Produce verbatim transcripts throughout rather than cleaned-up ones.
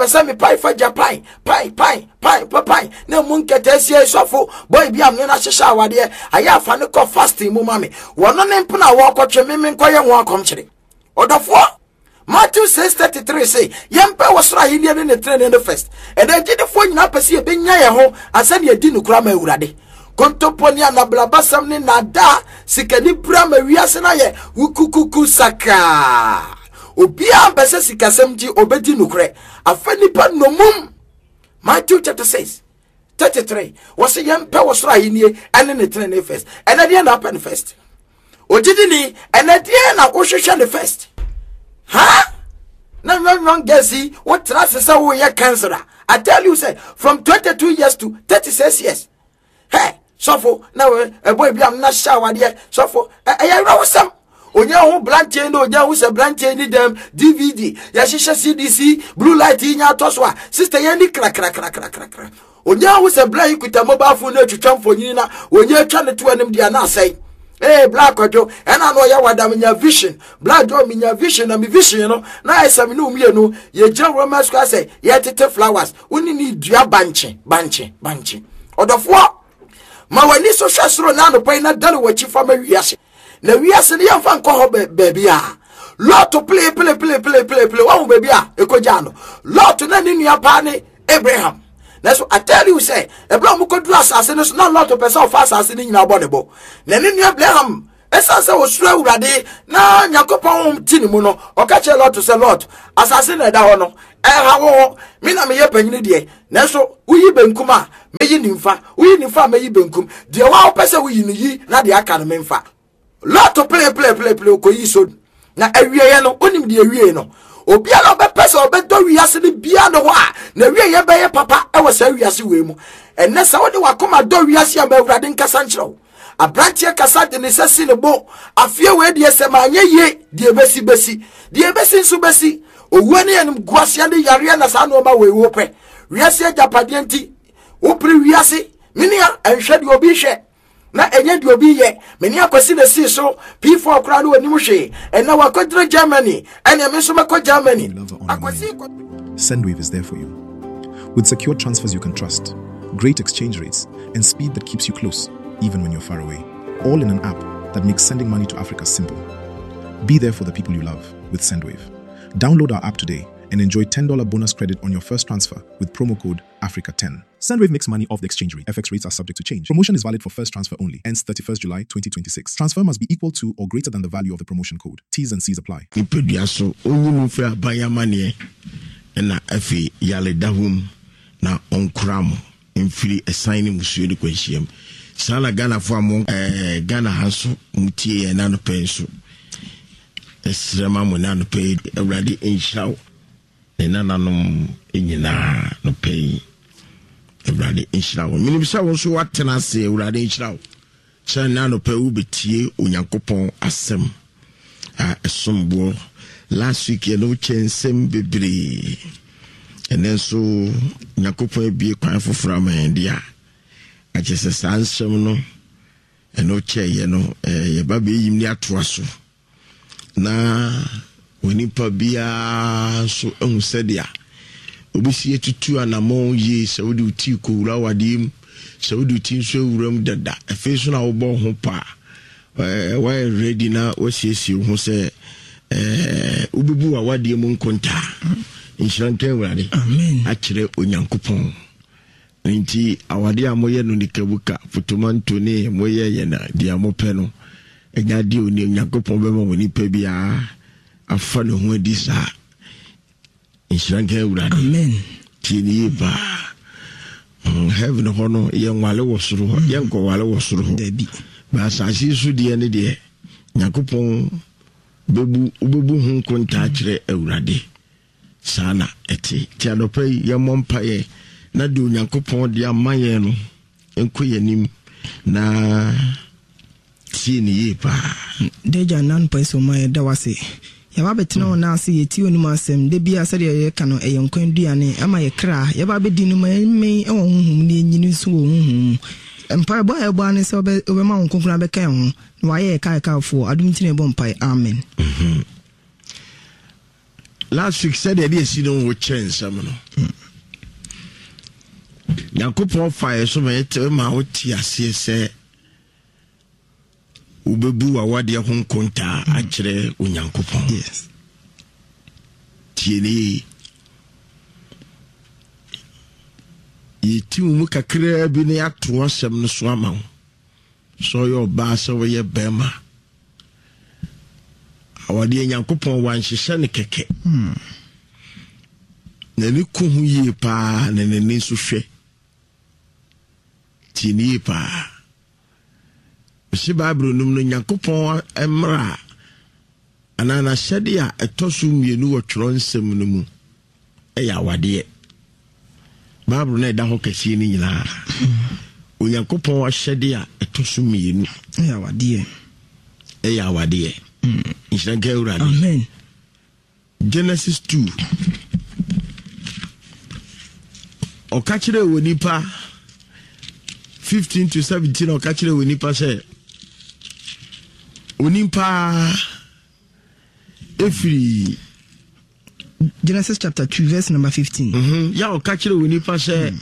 pesa me pai fa Japan pai pai pai pai na mu nkete sie sofo boy bi am na hyehya awade aya afa ne ko fasting mu mame wono ne mpona wo kotwe me me nkoye ho akomkyere odofo Matthew six thirty-three say yempe wasra hilie ne train in the first and then did the phone na pese e benya ye ho asane ye di nukura ma ewurade kontoponi anablabasam ne nada sikani brama wiase na ye wukukuku saka obia pese sikasem ji obedi nukure afani pa nomum Matthew chapter six thirty-three was yempe wasra hilie ane ne train in first and then end up in first ojidini and then na ohwehwe the first. Huh? No, no, no, Gessi. What trust is how we are cancer? I tell you, say, from twenty-two years to thirty-six years. Hey, so for now, a boy, I'm not shower there. So for I know some. Onya who blank chain, onya who's a blank chain, them D V D, Yashisha C D C, blue light in your toswa, sister Yanni crack, crack, crack, crack, crack, crack. Onya who's a blank with a mobile phone to jump for Nina, when you're trying to them, they are not say. Hey, Black Joe, and I know you what I'm in your vision. Black Joe, in your vision, I'm a vision, you know. Now I say, no, me, no, your general mask, I say, yet it flowers. We need your banchi, banchi, banchi. Or the four. My when this social throw now, the pain not done what you from a reaction. Now we are saying, young fan call baby. Lot to play, play, play, play, play, play. Oh, baby, a cojano. Lot to none in your party, Abraham. That's what I tell you, say. A blow could do assassin is not lot of person of assassin in our body. Then in your blame, as I was slow ready. Now, Yakopon Tinimuno, or catch a lot to say lot. Assassin at Dawano. Eh, how Mina me penny day. Neso, we ben kuma, may ninfa, we ninfa may benkum. The wow person we ye, not the academy fa. Lot to play, play, play, play, coiso. Now, every no, only the Ariano. Obiano be pesa obedo wiase ne bia no ho a na wie ye be ye papa e wo sa wiase we mu enne sa wode wakoma do wiase am awurade nkasa nkyerɛw abrantie kasa de ne sesi ne bo afie we de esema anye ye de besi besi de besi nso besi owu ne yenim guase ande yare na sa no ma we wo pɛ wiase agapade nti wo pri wiase minia enhwɛ de obi hwɛ na enye de obi ye meni akwasi na si so P four kra no anim hwe and na wakodre Germany and me so mako Germany akwasi. Sendwave is there for you with secure transfers you can trust, great exchange rates, and speed that keeps you close even when you're far away, all in an app that makes sending money to Africa simple. Be there for the people you love with Sendwave. Download our app today and enjoy ten dollars bonus credit on your first transfer with promo code Africa ten. Sendwave makes money off the exchange rate. F X rates are subject to change. Promotion is valid for first transfer only. Ends thirty-first July twenty twenty-six. Transfer must be equal to or greater than the value of the promotion code. T's and C's apply. Ipeduaso onyimu fe abayamane na afi yale dahum na onkramo mfiri assigning musuo de kwanhiem. Sana Ghana fo amon eh Ghana haso mutie na no penso. Esrema mo na no pay already in show. Na nanom enyina no pay. Everybody in Shroud. Minibisa was so what can I say? Everybody in Shroud. China no pay ubetie Unyakopon asem. Ah, a sumbo. Last week, you know, change same baby. And then so Nyakopon be a cry for from India. I just a sans no. And no chair, you know, a baby in near Trusso. Na, when you pabia so unsaid. Obisi etutu anamon ye se wodi uti ko wura wadim se wodi uti nso wuram dada efeso na wo bo ho pa eh why ready na wasiesi ho se eh ububu wa wadim nkonta inshanten wurade amen akire onyankopon nti awade amoye no nikabuka fotomanto ne moye ye na dia mope no enya di oni onyankopon be ma woni pa bia afa no ho adi sa amen. Tini ba heaven hono yen wale wosoro yen ko wale wosoro debi ba asasi su de ne de Yakopon bebu ubebu hu konta kire awurade sana eti ti adopa yemompa ye na de Yakopon de amaye no enko yanim na tini ye ba deja nan paiso maye da wase ya ba betina na ase yeti oni masem de bia sade ye ka no e yenkwan duane ama ye kra ya ba be di no me e won hum ne nyini so won hum empire boy e boane se obe obe ma won konkuna be kan ho na wa ye kai kai fo adum tine bo mpai amen. Mhm. last week said the see no wo change some no Yakupon fire so me tell ma wo ti ase se ubebu awade ho nkonta a kire onyankopon. Yes. Tieni yiti mu kakra bi ne ato asem no so ama wo. So your ba so we bema. Awade nyankopon wan hyehyɛ ne keke. Hmm. Na ni ku hu yie pa na ne ne so hwɛ. Tieni pa. Si Bible num no nyankopon emra anana hyɛde a ɛtɔso mienu wɔ twerɛ nsɛm no mu ɛyɛ awade. Bible na ɛda hɔ kɛse ni nyina. Onyankopon ahyɛde a ɛtɔso mienu ɛyɛ awade. ɛyɛ awade. Mm. Amen. Genesis two. Okachire wonipa fifteen to seventeen okachire wonipa say onipa efiri Genesis chapter two verse number fifteen. Mhm. Ya okachire wonipa say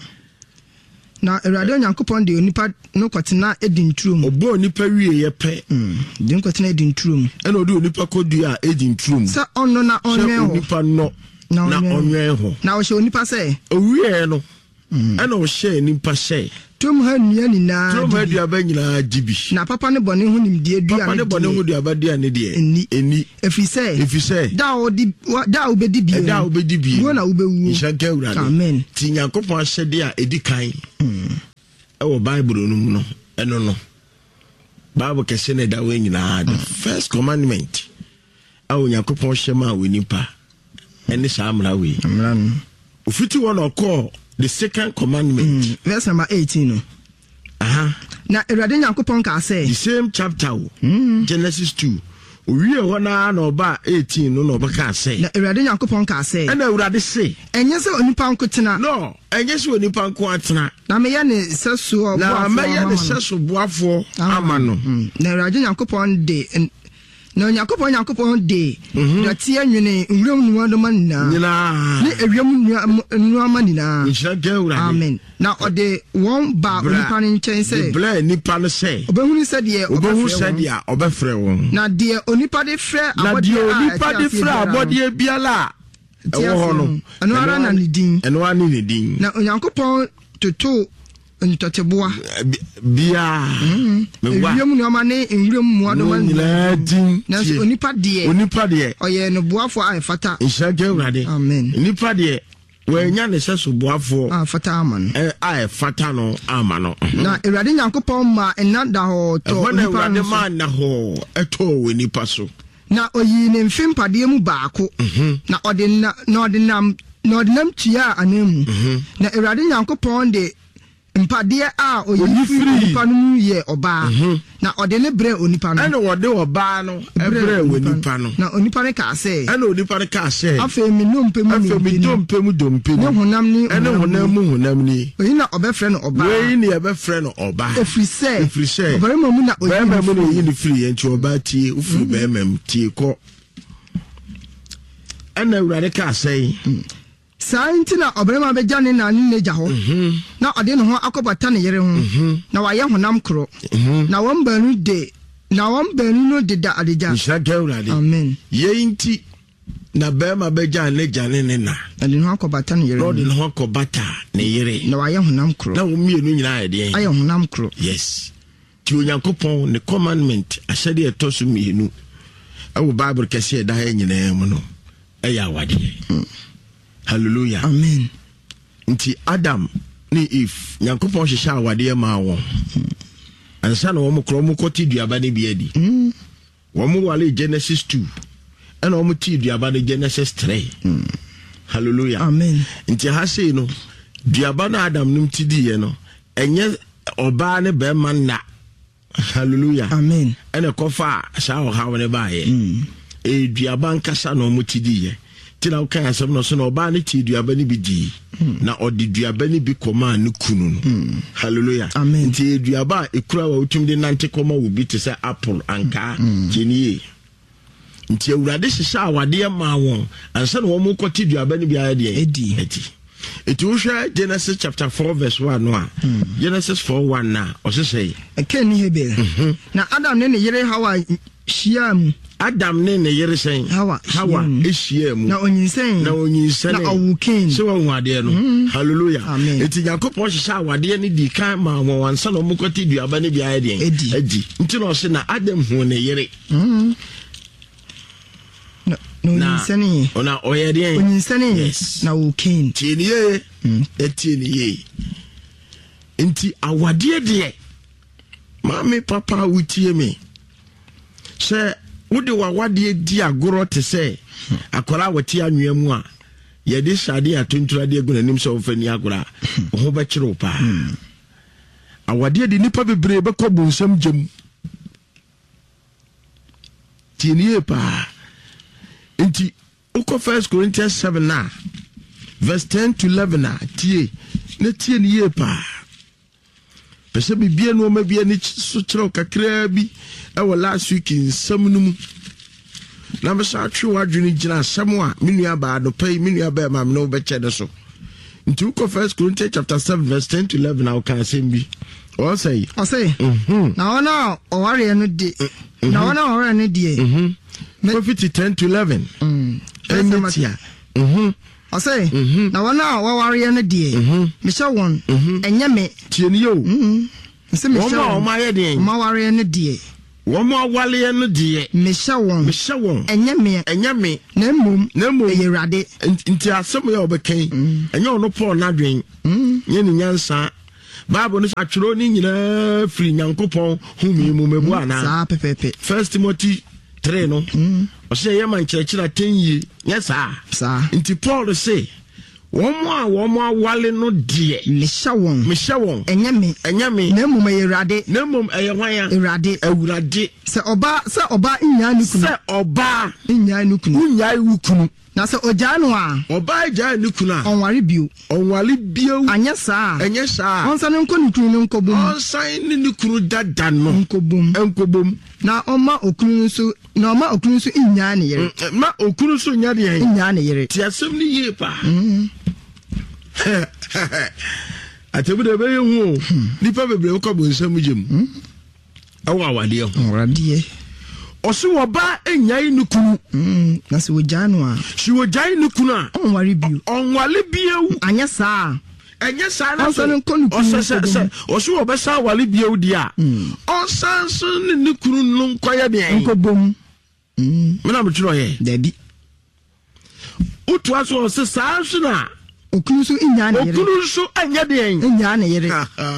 na Erade Onyankopon de onipa no kwatena edintrum. Obo onipa wie ye pe. Mm. De kwatena edintrum. E na odi onipa kodu a edintrum. Sa onno na onwe ho. Onipa no na onwe ho. Na o hye onipa say. Owie no. E na o hye onipa say. Tum ha nua ni na. Tum ha dua ba nyina dibi. Na papa ne bone ho nimdie dua. Papa ne bone ho dua ba dia ne de. Eni. Eni. Efi say. Efi say. Da o di da o be di bi. Da o be di bi. Wo na wo be wu. Nshanka urade. Amen. Ti Yakopon ahyede a edi kan. Mm. Ewo Bible no mu no. Eno no. Bible kese ne da we nyina. The first commandment. Awo Yakopon hyema we nipa. Ene sa amra we. Amra no. Ofiti one okọ the second commandment. Mm. Verse number eighteen no. Aha. Na Erade Yakopon ka say. The same chapter. Mm. Genesis two. Owie ho na na oba eighteen no na oba ka say. Na Erade Yakopon ka say. Na Erade say. Enye se onipa nkotena. No, enye se onipa nko atena. Na me ye ne seso obo afo. Na me ye ne seso boafo ama no. Na Erade Yakopon de na Yakopon Yakopon de da tie nwene nwuram nuwa do manina. Nyina. Ne ewiem nuwa manina. Nhyira ga Erade. Amen. Na ode won ba onipa ne nchen say. The bla nipa no say. Obehunu se de obehunu se de a obefre won. Na de onipa de frɛ abode onipa de frɛ abode biala. Ewo ho no. Eno ara na ne din. Eno ara ne din. Na Onyankopon toto ntoteboa bia mewa ewiem no ma ne enwurem mu adoma nyina din na onipa de onipa de oye no boafo a fata Nhyira Erade. Amen. Onipa de wanya ne seso boafo a fata ama no eh a fata no ama no na Erade Yakopon ma enada ho to onipa de ma na ho eto wonipa so na oyi ne mfimpade mu baako na ode na ode nam na ode nam tua anemu na Erade Yakopon de mpade a oyifiri nipa no ye oba na ode ne bre onipa no ana wode oba no ebre wonipa no na onipa ne ka se ana onipa ne ka se afa mi no mpemu afa mi dompemu dompemu ne honam ni ene honam mu honam ni oyi na obefre no oba we ni ebefre no oba efri se efri se obere mamu na oyi bema mu no yi ni free enti oba tie ufuru bema mu tie ko ana Erade ka se saa nti na obrema beja ne na ne neja ho na ode ne ho akobata ne yere ho na waye honam kro na won banu de na won banu no de da adeja. Nhyira Erade. Amen. Ye nti na bema beja ne jane ne na ade ne ho akobata ne yere Lord ne ho akobata ne yere na waye honam kro na wo mienu nyina ade aye honam kro. Yes. Ti Onyankopon ne commandment ahyade etoso mienu awo Bible kese da ha nyina mu no eya awade. Hallelujah. Amen. Nti Adam ni Eve Nyankopon hyehyɛ awade ma won. Ansa na wɔn kro mu kɔti duaba ne bi adi. Mm. Wɔn wale Genesis two. Ɛna wɔn ti duaba ne Genesis three. Mm. Hallelujah. Amen. Nti ha sei no duaba na Adam nim ti di ye no enye oba ne be ma na. Hallelujah. Amen. Ɛna kɔfa sha ɔhaw ne ba ye. Mm. E duaba nkasa na wɔn ti di ye. Tina uka ya sabno so na oba ne ti duaba ni bi di na odi duaba ni bi koma ne kunu no. Hallelujah. Amen. Nti duaba ekura wa utum de nante koma wo bi te say apple anka kenie nti awurade hyehyɛ awade ma won ansa na wɔn kɔte duaba ne biara deɛ edi edi eti wo hwɛ Genesis chapter four verse one no a Genesis four one na ɔsesɛ ken ni Hebel na Adam ne ne yere Hawa hyia mu Adam ne ne yere sɛn Hawa Hawa ehyia mu na onyinsɛn na onyinsɛn na ɔwuken sɛ wɔn ade no hallelujah Amen. eti Yakobɔ hyehyɛ awade ne di kan ma wɔn ansa na wɔn kɔte duaba ne biara deɛ Edi. edi nti na ɔsɛ na Adam hu ne yere na onyinsɛn ona ɔyɛ deɛ onyinsɛn Yes. na ɔwuken tie ne ye etie ne ye nti awade deɛ maame papa wutie me sɛ wode wawade di agorɔ te sɛ akwara wɔte anwea mu a yɛde hyade atonturade agu n'anim sɛ wɔfa ni agorɔ a ho bɛkyerɛ wo paa awade de nipa bebree bɛkɔ bonsam gyam tie ne ye paa nti wokɔ First Corinthians seven a verse ten to eleven a tie na tie ne ye paa pɛsɛ bibia no ɔma bia ne so kyerɛw kakraa bi ɛwɔ last week nsɛm no mu na mɛsa atwe w'adwene gyina asɛm a me nua baa no pɛi me nua baa ma me no wobɛkyɛ ne so nti wokɔ First Corinthians chapter seven verse ten to eleven a woka asɛm bi ɔsɛ ɔsɛ na wɔn a ɔwareɛ no de na wɔn a ɔwareɛ no deɛ Prophet ten to eleven ɛne tia ɔsɛ na wɔn a wɔwareɛ no deɛ mehyɛ wɔn ɛnyɛ me tie ne yo nsɛ mehyɛ wɔn a wɔn ɔma yɛ deɛ ɔma wareɛ no deɛ wɔn a waleɛ no deɛ mehyɛ wɔn mehyɛ wɔn ɛnyɛ me ɛnyɛ me na mmom na mmom ɛyɛ Awurade nti asɛm yɛ ɔbɛkan ɛnyɛ ɔno Paul n'adwen nyɛ ne nyansa Bible no atwerɛ ne nyinaa firi Nyankopɔn humi mu mebu ana saa pɛpɛpɛ First Timothy three no ɔsɛ yɛ man kyerɛkyerɛ ten yie nyɛ saa saa nti Paul sɛ wɔn a wɔn awale no deɛ mehyɛ wɔn mehyɛ wɔn ɛnyɛ me ɛnyɛ me na mmom ɛyɛ Awurade na mmom ɛyɛ hwan ya Awurade Awurade sɛ ɔba sɛ ɔba nnyaa ne kunu sɛ ɔbaa nnyaa ne kunu wonyae wo kunu na sɛ ɔgyaa no a ɔbaa gyae ne kunu a ɔnware bio ɔnwale bio anyɛ saa ɛnyɛ saa ɔnsa no nkɔ ne kunu no nkɔbom ɔnsan ne ne kunu dada no nkɔbom ɛnkɔbom na ɔma okunu nso na ɔma okunu nso nnyaa ne yere ma okunu so nya deɛ nnyaa ne yere ti asɛm ne yie paa atɛmu de bɛyɛ hu o nipa bebree wokɔ bonsam gyem ɛwɔ awadeɛ ho ɔradeɛ ɔse wɔba ɛnyae ne kunu na sɛ wɔgyaa no a si wɔgyae ne kunu a ɔnware bio ɔnwale bio anyɛ saa ɛnyɛ saa na ɔnsa no nkɔ ne kunu ɔsɛ sɛ sɛ ɔse wɔbɛsa awale bio di a ɔnsan so ne ne kunu no nkɔyɛ deɛ nkɔbom mena metwerɛ ɔyɛ dabi wotoa so ɔse saa so na okunu nso nnyaa ne yere okunu nso ɛnyɛ deɛ nnyaa ne yere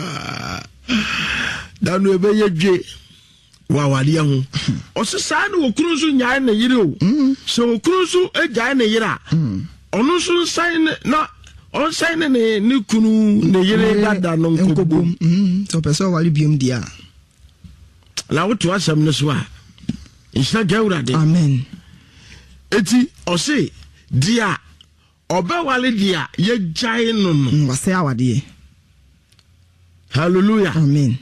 da no ɛbɛyɛ dwe wɔ awadeɛ ho ɔse saa na okunu nso nyae ne yere o sɛ okunu nso agyae ne yere a ɔno nso nsan ne na ɔnsan ne ne ne kunu ne yere dada no nkɔbom sɛ ɔpɛ sɛ ɔware biom di a na woto asɛm no so a nhyira gya Awurade amen eti ɔse dia ɔbɛwale dia yɛgyae no no wɔsɛ awadeɛ hallelujah amen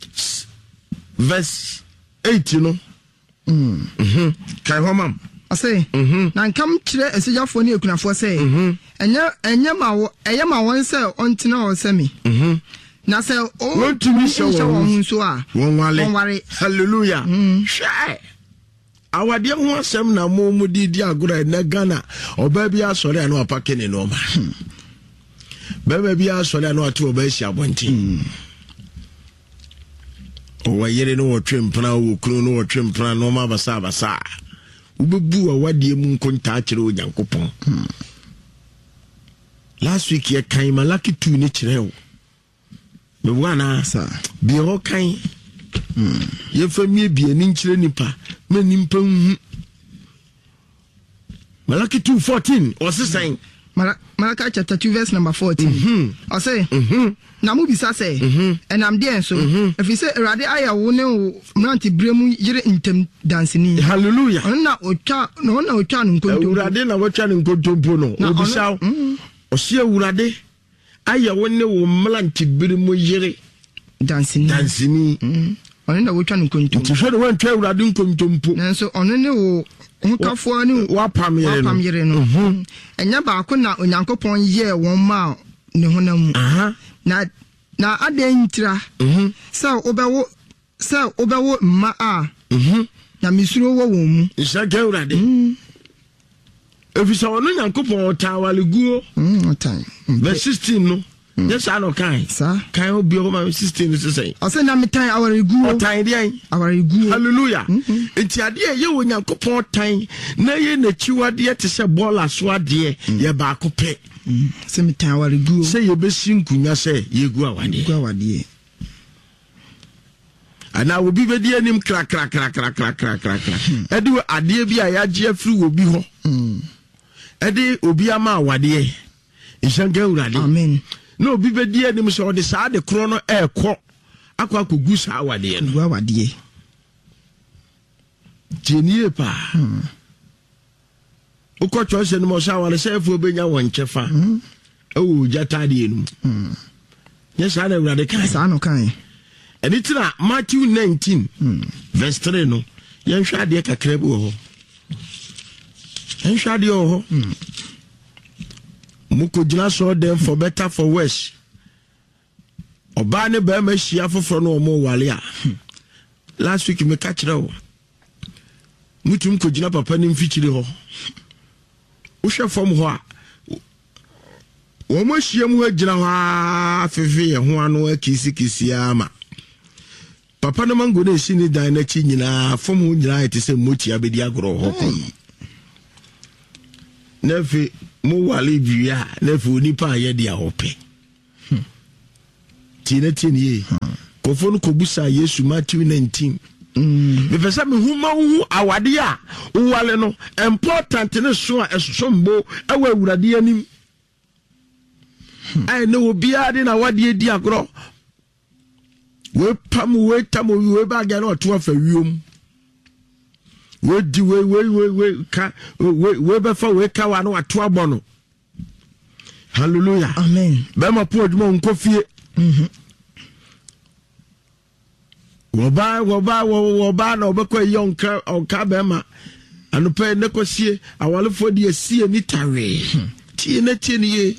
verse eight no mhm kai homam ɔsɛ na nkam kyerɛ asogyafoɔ ne akunafoɔ sɛ ɛnyɛ ɛnyɛ ma wɔ ɛyɛ ma wɔn sɛ ɔntena hɔ sɛ me na sɛ wɔntumi hyɛ wɔn ho nso a wɔn wɔnware wale hallelujah hwɛ awadeɛ ho asɛm na mo mo di di agorɔ na Ghana ɔbaa bi asɔre a na wapake ne nɔɔma bɛɛma bi asɔre a na wate ɔbaa si abɔnten ɔwɔ yere no wɔtwe mpena wɔ kunu no wɔtwe mpena nɔɔma abasa abasa wobɛbu awadeɛ mu nkontaa kyerɛ Onyankopɔn last week yɛ kan Malaki two ne kyerɛ wo bɛbu anaa bia hɔ kan yɛfa mie bia ne nkyerɛ nipa ma nimpa nhu Malaki two fourteen ɔse sɛn Malachi chapter two verse number fourteen ɔse na mo bisa sɛ ɛnam deɛ nso ɛfiri sɛ Awurade ayɛ wo ne wo mmerante berɛ mu yere ntɛm danseni hallelujah ɔno na ɔtwa na ɔno na ɔtwa no nkontompo Awurade na wɔtwa no nkontompo no obisa wo ɔse Awurade ayɛ wo ne wo mmerante berɛ mu yere danseni danseni ɔno na wotwa no kontom nti hwɛ de wantwa awurade nkontompo nanso ɔno ne wo nkafoɔ ne wapam yere no wapam yere no ɛnyɛ baako na onyankopɔn yɛɛ wɔn ma ne honam mu na na adan ntira sɛ wobɛwo sɛ wobɛwo mma a na misuro wɔ wɔn mu nhyɛ ka awurade efisɛ ɔno nyankopɔn ɔtaa waleguo ɔtan verse sixteen no nyɛ saa na ɔkae saa kae obi ɔma sixteen no sɛ ɔsɛ na metan awareguo ɔtan deɛn awareguo hallelujah nti adeɛ ɛyɛ wɔ nyankopɔn tan na yɛ n'akyiwadeɛ te sɛ bɔɔla so adeɛ yɛ baako pɛ sɛ metan awareguo sɛ yɛbɛsi nkunya sɛ yɛgu awadeɛ gu awadeɛ ana obi bɛdi anim krakrakrakrakrakrakra ɛde adeɛ bi a yɛagye afiri wɔ bi hɔ ɛde obi ama awadeɛ nhyɛnka awurade amen na obi bɛdi anim sɛ ɔde saa de korɔ no ɛɛkɔ akɔ akɔgu saa awadeɛ no gu awadeɛ tienie paa wokɔ kyerɛsɛ no ma ɔsɛ awale sɛ afuo bɛnya wɔn nkyɛfa ɛwɔ ogya taadeɛ no mu nyɛ saa na awurade kae saa no kae ɛne tena Matthew nineteen verse three no yɛnhwɛ adeɛ kakra bi wɔ hɔ yɛnhwɛ adeɛ wɔ hɔ mukɔgyina so dem for better for worse ɔbaa ne bɛrima hyia foforɔ no ɔmo wale a last week meka kyerɛ wo mutum kɔgyina papa ne mfikyiri hɔ wohwɛ fam hɔ a wɔn ahyia mu agyina hɔ a fefe yɛ ho ano akisikisi ama papa no mango na esi ne dan n'akyi nyinaa fam ho nyinaa ɛte sɛ mmoti abɛdi agorɔ hɔ kɔ nefe mo wale bia nefe onipa ayɛ de ahopɛ tina tina ye kofo no kobusa Yesu Matthew nineteen me pesa me huma hu awade a wale no important ne so a esombo awa awurade anim ai no obia de na wade di agorɔ we pam we tam we ba ga na oto afa wiom we di we we we we ka we we be fa we ka wa no ato abɔ no hallelujah amen be ma po adwuma nkofie mhm wo ba wo ba wo ba na obekɔ yonka onka be ma anopa ne kosie awalefo de asie ni tawe tie na tie ni ye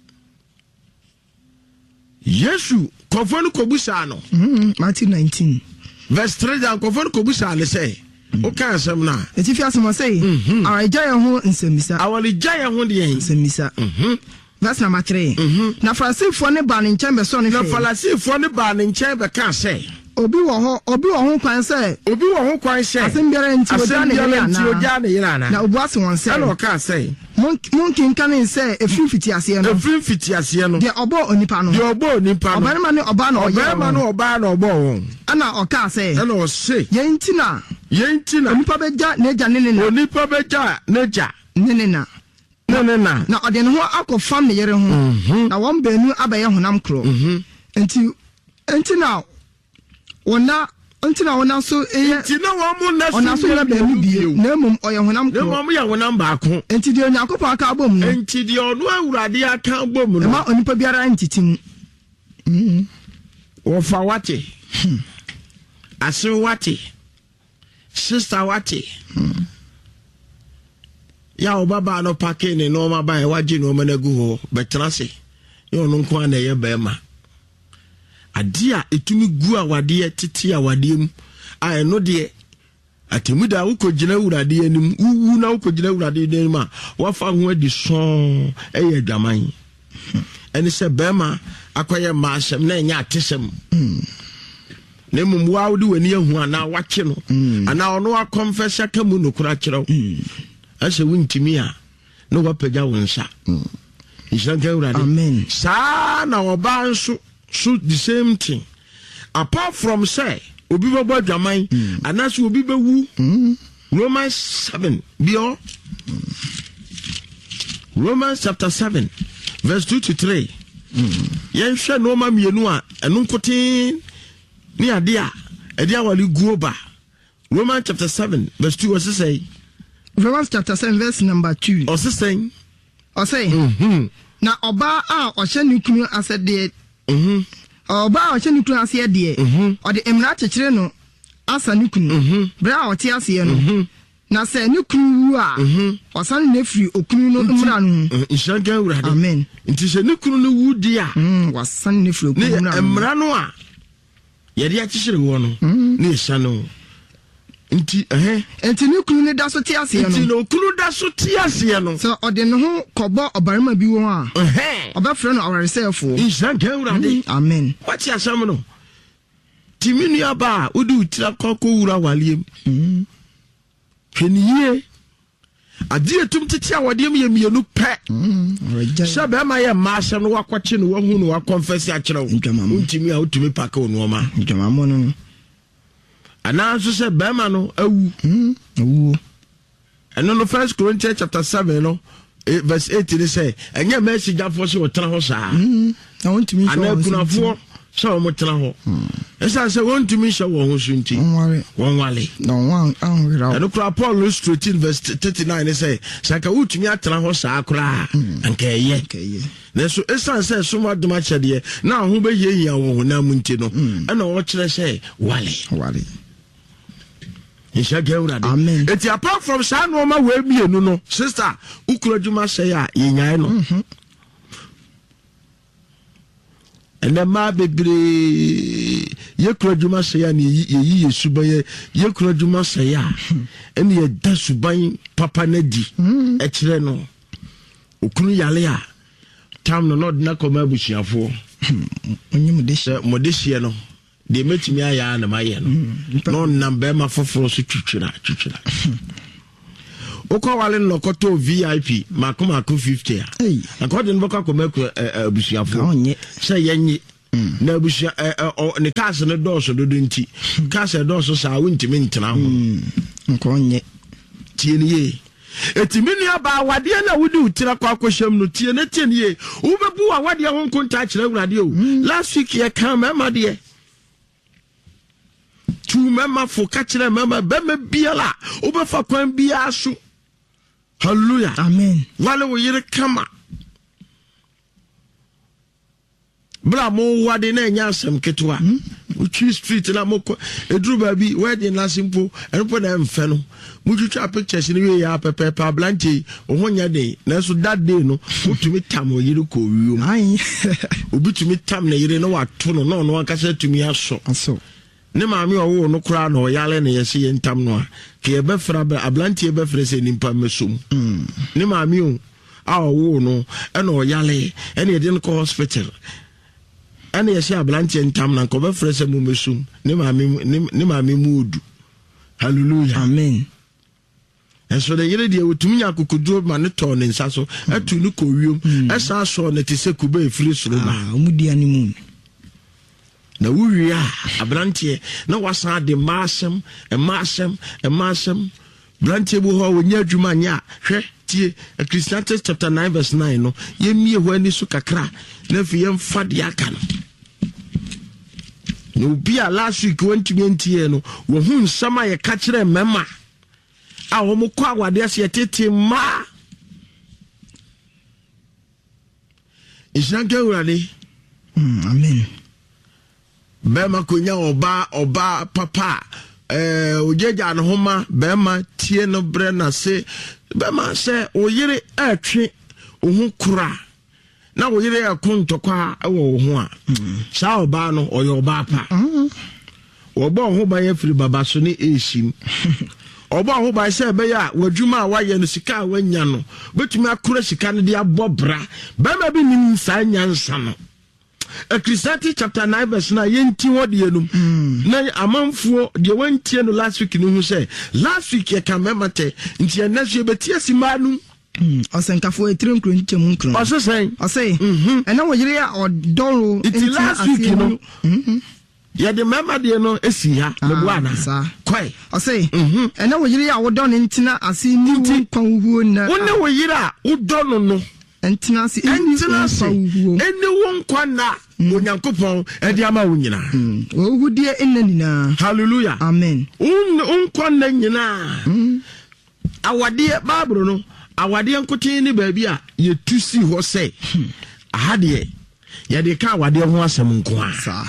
Yesu kofo no kobusa no mhm Matthew nineteen verse three dan kofo no kobusa le say o kan asem na eti fi asem say awagya ye ho nsɛmisa awagya ye ho de yen nsɛmisa mhm verse number three na Farisifo ne ba ne nkyɛn bɛ so ne na Farisifo ne ba ne nkyɛn bɛ ka say obi wɔ hɔ obi wɔ ho kwan sɛ obi wɔ ho kwan sɛ asem biara nti ogya ne yere ana ogya ne yere ana na obu ase wɔn sɛ ɛna ɔka sɛ monkin kan sɛ efiri fiti aseɛ no efiri fiti aseɛ no de ɔbɔ onipa no de ɔbɔ onipa no ɔbarima ne ɔba na ɔyɛ ɔbarima ne ɔba na ɔbɔ wɔn ɛna ɔka sɛ ɛna ɔse yɛn ntina yɛn ntina onipa bɛgya n'agya ne ne na onipa bɛgya n'agya ne ne na ne ne na na ɔde ne ho akɔ fam ne yere ho na wɔn baanu abɛyɛ honam koro nti ntina wɔna ntina wɔna so ɛyɛ ntina wɔn mo na ɔna so yɛ baanu bio na mmom ɔyɛ honam koro na mmom yɛ honam baako nti deɛ Onyankopɔn aka abɔ mu no nti deɛ ɔno awurade aka abɔ mu no ma onipa biara ntiti mu mhm wɔfa wate ase wate sister wate ya obaba no pake ne no ma ba e waje no ma na gu ho betena se ye ono nko na ye ba ma ade a etumi gu awade tete awade mu a eno de atemu da wo kogina urade anim wu na wo kogina urade anim a wafa ho adi so eye adwaman ene se ba ma akoye ma asem na nya atesem ne mum wa wodi wani ahu ana wache no ana ono wa confess aka mu no kura kyerɛw ase wuntimi a no wapagya wonsa inshanka urade amen sa na oba nso so the same thing apart from say obi babo adwaman ana so obi bewu Romans seven bio Romans chapter seven verse two to three yen hwɛ no ma mienu a eno nkotin ni ade a ade awale guo ba Romans chapter seven verse two was say Romans chapter seven verse number two o say o say mhm na oba a o hye ne kunu asede mhm Oba o che ni kunu ase de o de emra chechire no asa ni kunu bra o te ase no na se ni kunu a osan na firi okunu no mra no Inshanka urade amen nti se ni kunu no wudi a wasan na firi okunu no emra no a ye de achire wo no na ehya no nti eh enti ni kunu ne da so te ase no nti no kunu da so te ase no so o de no ho kobo obarima bi wo a eh obafre no awaresefo Inshanka urade amen wati asam no timini aba udi utira kokko wura waliem mm hweniye adie tum tete awodiem ye mienu pe mm sebe ma ye maasha no wakwache no wahu no wakonfess a kire wo untimi a utumi paka ono ma ntwamamo no ana so se be ma no awu mm awu eno no First Corinthians chapter seven no verse eight ni say enye mercy jafo so otena ho saa mm na untimi so ana kunafo so mo tena ho esa se wontumi hye wo ho so nti won wale no wan anwira eno kra Paul thirteen verse thirty-nine ni say saka utumi atena ho saa kra anka ye na so esa se so mo adoma chede na ho be ye hia wo na mu nti no ena wo kire say wale wale Inshallah urade amen eti apart from saa no ma we mienu no sister ukura djuma say a yenyae no ene ma bebre ye kura djuma say a ni yi yesu baye ye kura djuma say a ene ye da suban papa na di e kire no okunu yale a tam no no na koma busuafo onyi modehye modehye no de metimi aya na maye no no number ma foforo so twitwira twitwira okọ wale no koto V I P makoma ko fifty a according to boko komako abusuafo onye say yenyi na abusua ne cars ne doso dodo nti cars e doso sa wontimi ntena ho nko onye tie ne ye etimini aba wade na wudi utira kwa akohwam no tie ne tie ne ye ubebu wa wade ho nkonta kire awurade o last week ye kan mama de tu mama fo ka kire mama be me biala ubefa kwan bia so hallelujah amen wale wo yire kama bra mo wade na nya asem ketwa uchi street na moko eduru ba bi wede na simple enpo na mfe no mujutwa pictures ni we ya pepe pa blanche ohonya de na so that day no utumi tam o yire ko wiom ai obitumi tam na yire no wato no no no akasa tumi aso aso ne maami owo no kura no yale ne yesi yentam no a ke ye befra ablanche ye befra se nimpa mesum ne maami o a owo no e no yale e ne de no hospital ane yesi ablanche ntam na ko befra se mu mesum ne maami ne maami mudu hallelujah amen eso de yire de otumi nya kokoduro ma ne to ne nsa so atu ne ko wiom esa so ne te se kuba efiri soro ma ah omudi animu na wuwi a abrantie na wasan de masem e masem e masem brantie bu ho wonya adwuma nya hwe tie Ecclesiastes chapter nine verse nine no yemie ho ani so kakra na fi yem fade aka no no bia last week wantumi ntie no wo hu nsama ye ka kire mema a wo mo kwa awade ase tete ma ishanke urade amen bema konya oba oba papa eh ojeja no homa bema tie no bre na se bema se oyire atwe ohun kura na oyire akontokwa ewo ho a sha oba no oyo oba pa oba ho ba ye firi baba so ni eshim oba ho ba se be ya wadwuma a waye no sika wanya no betumi akura sika no de abobra bema bi nim sa nyansa no Ecclesiastes chapter nine verse nine yenti wode enum na amanfuo de wantie no last week no hu say last week ye kan memate nti enaso ye betie simanu osenkafo etire nkro nchemu nkro osesen osei ena wo yire ya odoro nti last week no ye de mema de no esi ha me buana kwai osei ena wo yire ya wodo ne ntina ase ni wu kwan huo na woni wo yire a wodo no no entina si entina si eni won kwana onyankopon e di ama wo nyina ohudie enanina hallelujah amen un un kwana nyina awade babro no awade nkotin ni baabi a ye tusi ho sei ahade ya de ka awade ho asɛm nko a sa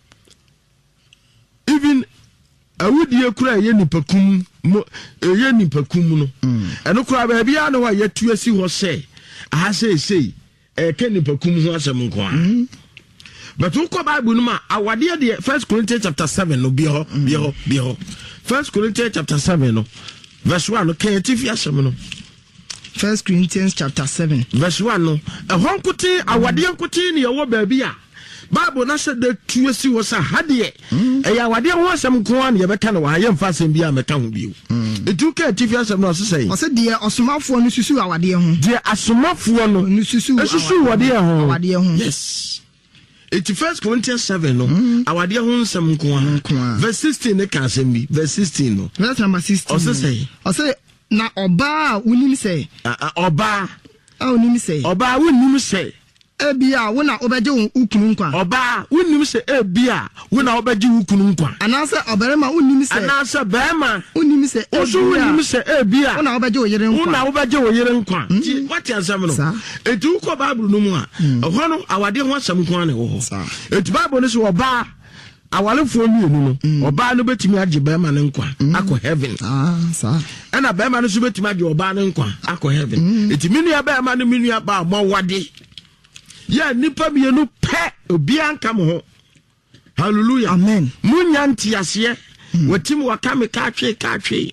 even awudie kura ye nipakum mo ye nipakum no eno kura ba bia na wa yetu asi ho sɛ aha sɛ sɛ e ka nipakum ho asɛm nko a but who ko Bible no ma awade de First Corinthians chapter seven no bi ho bi ho bi ho First Corinthians chapter seven no verse one no kan tifi asɛm no First Corinthians chapter seven verse one no ehon kote awade nkote ne yewo ba bi a Bible na said the two si was a hadie e ya awade ho asɛm nko a ne yebɛka no wa ye mfa asɛm bi a meka ho bi etu ka tifi asɛm no sɛ o se de osomafo no susu awade ho de asomafo no no susu susu awade ho awade ho yes. It's First Corinthians seven no awade ho nsɛm nko a verse sixteen ne ka asɛm bi verse sixteen no verse number sixteen o se say o se na oba unim say oba a unim say oba unim say ebia wo na obeje ukunu nkwa oba unim say ebia wo na obeje ukunu nkwa anase obarema unim say anase barema unim say oso unim say ebia wo na obeje oyere nkwa wo na obeje oyere nkwa what answer no etu ko Bible no mu a ho no awade ho asɛm nko ne wo etu Bible no so oba awalefo mienu no oba no betimi age barema ne nkwa akọ heaven ah sa ena barema no so betimi age oba ne nkwa akọ heaven eti minu ya barema no minu ya ba mawade ya nipa mienu pe obi anka mo ho hallelujah amen munya ntiase watim wakame ka twe ka twe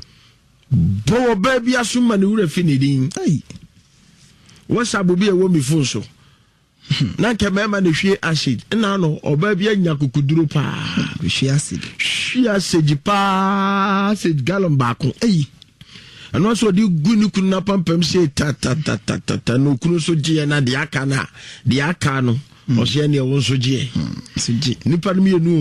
bo ba bia so ma ne wura fi ne din ai wasabo bi e wo mi fun so na nke mema ne hwie acid na no oba bia nya kokuduro pa hwie acid hwie acid pa acid gallon baako ai ano so di gunu kunu na pampam se ta ta ta ta ta no kunu so gie na de aka na de aka no o se ne wo so gie so gie nipa no mienu